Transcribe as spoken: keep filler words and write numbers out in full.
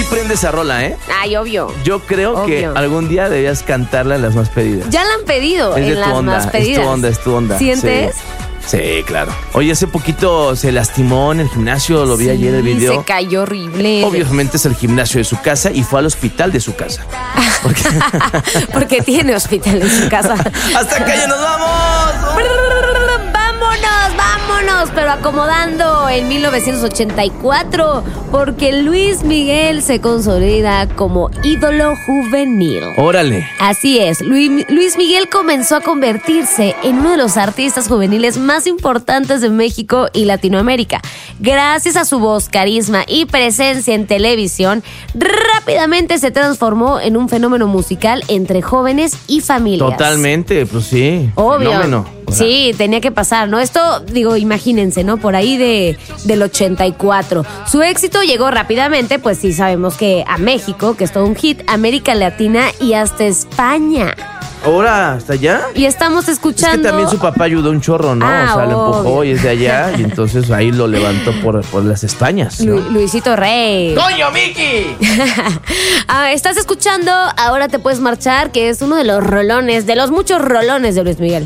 prende esa rola, ¿eh? Ay, obvio. Yo creo Obvio. que algún día debías cantarla en las más pedidas. Ya la han pedido Es de en tu las onda, más pedidas. es tu onda, es tu onda. ¿Sientes? Sí. Sí, claro. Oye, hace poquito se lastimó en el gimnasio, lo vi Sí, ayer en el video. se cayó horrible. Obviamente es el gimnasio de su casa y fue al hospital de su casa. Porque, Porque tiene hospital en su casa. ¡Hasta acá ya nos vamos! ¡Vámonos, vámonos! Pero acomodando en mil novecientos ochenta y cuatro, porque Luis Miguel se consolida como ídolo juvenil. Órale. Así es, Luis, Luis Miguel comenzó a convertirse en uno de los artistas juveniles más importantes de México y Latinoamérica. Gracias a su voz, carisma y presencia en televisión, rápidamente se transformó en un fenómeno musical entre jóvenes y familias. Totalmente, pues sí. Obvio. Fenómeno. Sí, tenía que pasar, ¿no? Esto, digo, imagínense, ¿no? Por ahí de, del ochenta y cuatro. Su éxito llegó rápidamente, pues sí sabemos que a México, que es todo un hit, América Latina y hasta España. ¿Ahora hasta allá? Y estamos escuchando... Es que también su papá ayudó un chorro, ¿no? Ah, o sea, lo empujó obvio. y es de allá y entonces ahí lo levantó por, por las Españas, ¿no? Lu- Luisito Rey. ¡Coño, Miki! Ah, estás escuchando Ahora te puedes marchar, que es uno de los rolones, de los muchos rolones de Luis Miguel.